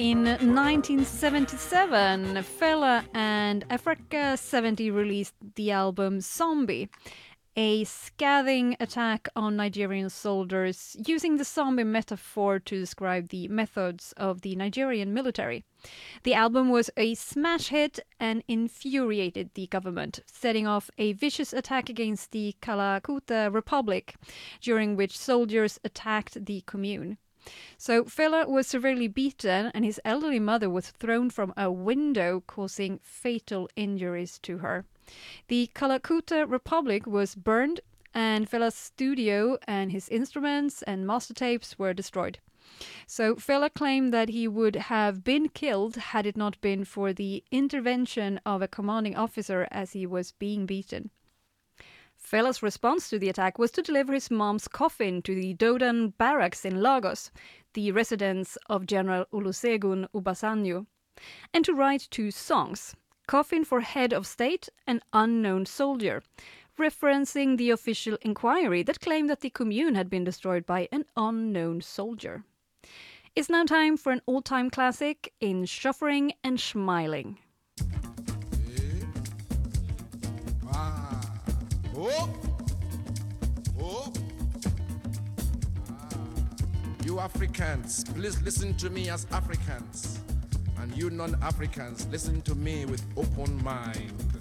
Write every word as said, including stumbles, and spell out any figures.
In nineteen seventy-seven, Fela and Africa seventy released the album Zombie, a scathing attack on Nigerian soldiers using the zombie metaphor to describe the methods of the Nigerian military. The album was a smash hit and infuriated the government, setting off a vicious attack against the Kalakuta Republic, during which soldiers attacked the commune. So Fela was severely beaten and his elderly mother was thrown from a window, causing fatal injuries to her. The Kalakuta Republic was burned and Fela's studio and his instruments and master tapes were destroyed. So Fela claimed that he would have been killed had it not been for the intervention of a commanding officer as he was being beaten. Fela's response to the attack was to deliver his mom's coffin to the Dodan barracks in Lagos, the residence of General Olusegun Obasanjo, and to write two songs, Coffin for Head of State and Unknown Soldier, referencing the official inquiry that claimed that the commune had been destroyed by an unknown soldier. It's now time for an all-time classic in Shuffering and Schmiling. Oh. Oh. Ah. You Africans, please listen to me as Africans. And you non-Africans, listen to me with open mind.